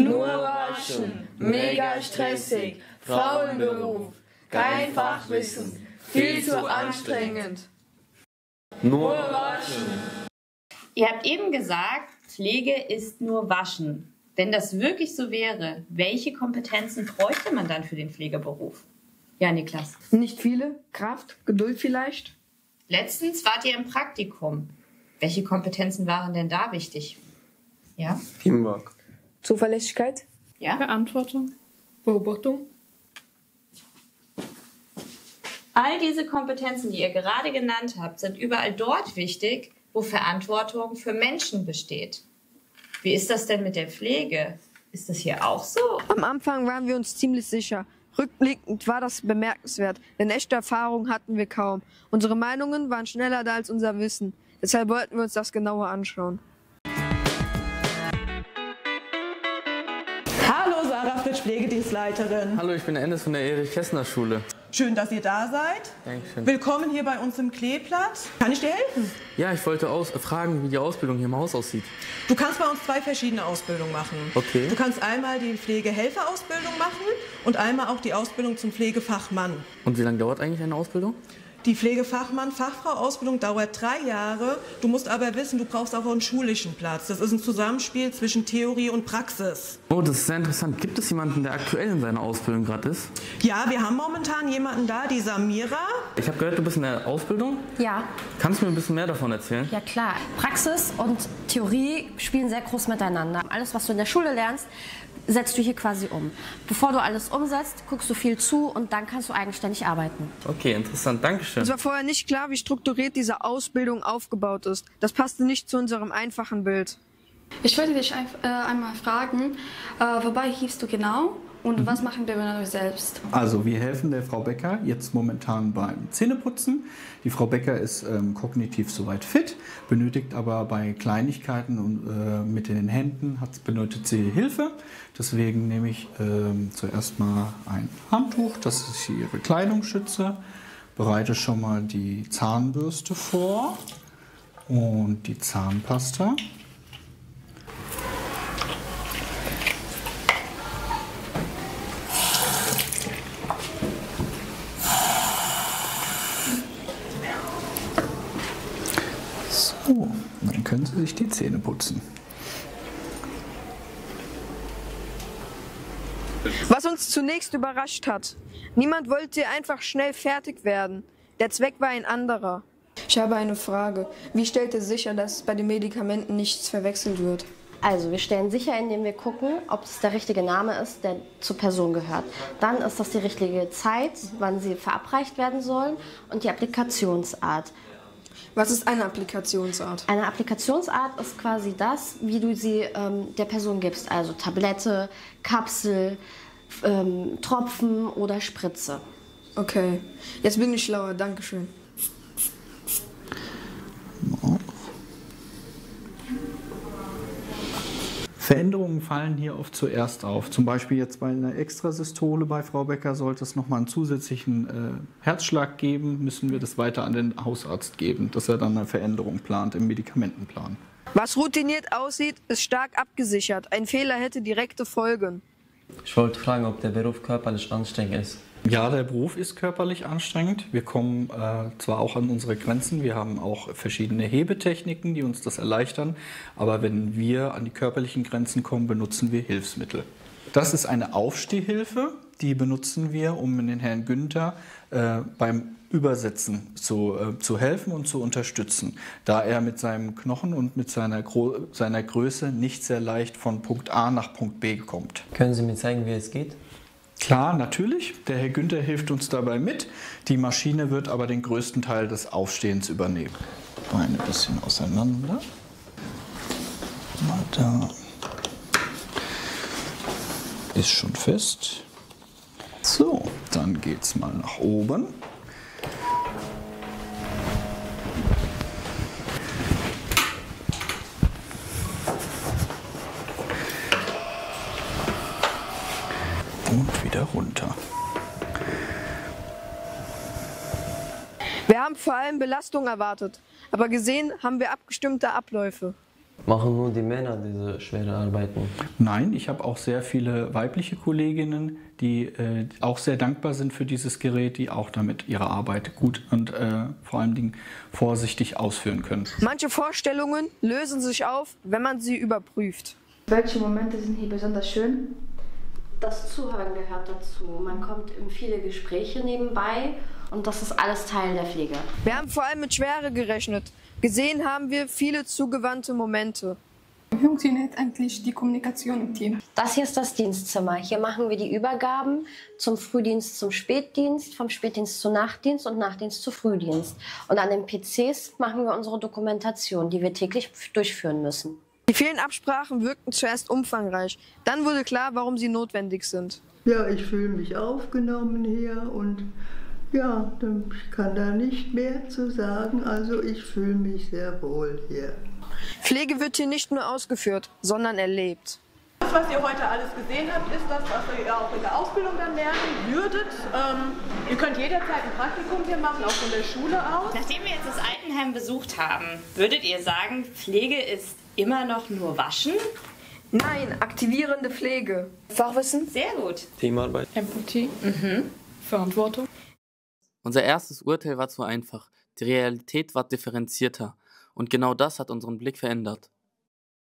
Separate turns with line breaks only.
Nur waschen, mega stressig, Frauenberuf, kein Fachwissen, viel zu anstrengend. Nur waschen.
Ihr habt eben gesagt, Pflege ist nur Waschen. Wenn das wirklich so wäre, welche Kompetenzen bräuchte man dann für den Pflegeberuf? Ja, Niklas.
Nicht viele. Kraft, Geduld vielleicht.
Letztens wart ihr im Praktikum. Welche Kompetenzen waren denn da wichtig? Ja?
Teamwork.
Zuverlässigkeit.
Ja?
Verantwortung. Beobachtung.
All diese Kompetenzen, die ihr gerade genannt habt, sind überall dort wichtig, wo Verantwortung für Menschen besteht. Wie ist das denn mit der Pflege? Ist das hier auch so?
Am Anfang waren wir uns ziemlich sicher. Rückblickend war das bemerkenswert, denn echte Erfahrung hatten wir kaum. Unsere Meinungen waren schneller da als unser Wissen. Deshalb wollten wir uns das genauer anschauen.
Hallo, Sarah Fritsch, Pflegedienstleiterin.
Hallo, ich bin Ennis von der Erich-Kästner-Schule.
Schön, dass ihr da seid.
Dankeschön.
Willkommen hier bei uns im Kleeplatz. Kann ich dir helfen?
Ja, ich wollte fragen, wie die Ausbildung hier im Haus aussieht.
Du kannst bei uns 2 verschiedene Ausbildungen machen.
Okay.
Du kannst einmal die Pflegehelferausbildung machen und einmal auch die Ausbildung zum Pflegefachmann.
Und wie lange dauert eigentlich eine Ausbildung?
Die Pflegefachmann-Fachfrau-Ausbildung dauert 3 Jahre. Du musst aber wissen, du brauchst auch einen schulischen Platz. Das ist ein Zusammenspiel zwischen Theorie und Praxis.
Oh, das ist sehr interessant. Gibt es jemanden, der aktuell in seiner Ausbildung gerade ist?
Ja, wir haben momentan jemanden da, die Samira.
Ich habe gehört, du bist in der Ausbildung.
Ja,
Kannst du mir ein bisschen mehr davon erzählen?
ja klar. Praxis und Theorie spielen sehr groß miteinander. Alles, was du in der Schule lernst, setzt du hier quasi um. Bevor du alles umsetzt, guckst du viel zu und dann kannst du eigenständig arbeiten.
Okay, interessant. Dankeschön.
Uns war vorher nicht klar, wie strukturiert diese Ausbildung aufgebaut ist. Das passte nicht zu unserem einfachen Bild.
Ich wollte dich einmal fragen, wobei hilfst du genau und was machen wir selbst?
Also wir helfen der Frau Becker jetzt momentan beim Zähneputzen. Die Frau Becker ist kognitiv soweit fit, benötigt aber bei Kleinigkeiten und mit den Händen benötigt sie Hilfe. Deswegen nehme ich zuerst mal ein Handtuch, das ist hier ihre Kleidungsschütze, bereite schon mal die Zahnbürste vor und die Zahnpasta. So, dann können Sie sich die Zähne putzen.
Was uns zunächst überrascht hat. Niemand wollte einfach schnell fertig werden. Der Zweck war ein anderer.
Ich habe eine Frage. Wie stellt ihr sicher, dass bei den Medikamenten nichts verwechselt wird?
Also wir stellen sicher, indem wir gucken, ob es der richtige Name ist, der zur Person gehört. Dann ist das die richtige Zeit, wann sie verabreicht werden sollen und die Applikationsart.
Was ist eine Applikationsart?
Eine Applikationsart ist quasi das, wie du sie der Person gibst. Also Tablette, Kapsel, Tropfen oder Spritze.
Okay, jetzt bin ich schlauer. Dankeschön.
Veränderungen fallen hier oft zuerst auf. Zum Beispiel jetzt bei einer Extrasystole bei Frau Becker sollte es nochmal einen zusätzlichen Herzschlag geben, müssen wir das weiter an den Hausarzt geben, dass er dann eine Veränderung plant im Medikamentenplan.
Was routiniert aussieht, ist stark abgesichert. Ein Fehler hätte direkte Folgen.
Ich wollte fragen, ob der Beruf körperlich anstrengend ist.
Ja, der Beruf ist körperlich anstrengend. Wir kommen zwar auch an unsere Grenzen, wir haben auch verschiedene Hebetechniken, die uns das erleichtern, aber wenn wir an die körperlichen Grenzen kommen, benutzen wir Hilfsmittel. Das ist eine Aufstehhilfe, die benutzen wir, um den Herrn Günther beim Übersetzen zu helfen und zu unterstützen, da er mit seinem Knochen und mit seiner Größe nicht sehr leicht von Punkt A nach Punkt B kommt.
Können Sie mir zeigen, wie es geht?
Klar, natürlich. Der Herr Günther hilft uns dabei mit. Die Maschine wird aber den größten Teil des Aufstehens übernehmen. Beine ein bisschen auseinander. Mal da. Ist schon fest. So, dann geht's mal nach oben. Und wieder runter.
Wir haben vor allem Belastung erwartet, aber gesehen haben wir abgestimmte Abläufe.
Machen nur die Männer diese schweren Arbeiten?
Nein, ich habe auch sehr viele weibliche Kolleginnen, die auch sehr dankbar sind für dieses Gerät, die auch damit ihre Arbeit gut und vor allen Dingen vorsichtig ausführen können.
Manche Vorstellungen lösen sich auf, wenn man sie überprüft.
Welche Momente sind hier besonders schön?
Das Zuhören gehört dazu. Man kommt in viele Gespräche nebenbei und das ist alles Teil der Pflege.
Wir haben vor allem mit Schwere gerechnet. Gesehen haben wir viele zugewandte Momente.
Wie funktioniert eigentlich die Kommunikation im Team?
Das hier ist das Dienstzimmer. Hier machen wir die Übergaben zum Frühdienst zum Spätdienst, vom Spätdienst zu Nachtdienst und Nachtdienst zu Frühdienst. Und an den PCs machen wir unsere Dokumentation, die wir täglich durchführen müssen.
Die vielen Absprachen wirkten zuerst umfangreich. Dann wurde klar, warum sie notwendig sind.
Ja, ich fühle mich aufgenommen hier und ja, ich kann da nicht mehr zu sagen. Also ich fühle mich sehr wohl hier.
Pflege wird hier nicht nur ausgeführt, sondern erlebt.
Das, was ihr heute alles gesehen habt, ist das, was ihr auch in der Ausbildung dann lernen würdet. Ihr könnt jederzeit ein Praktikum hier machen, auch von der Schule aus.
Nachdem wir jetzt das Altenheim besucht haben, würdet ihr sagen, Pflege ist immer noch nur Waschen?
Nein, aktivierende Pflege.
Fachwissen?
Sehr gut.
Teamarbeit.
Empathie. Verantwortung.
Unser erstes Urteil war zu einfach. Die Realität war differenzierter. Und genau das hat unseren Blick verändert.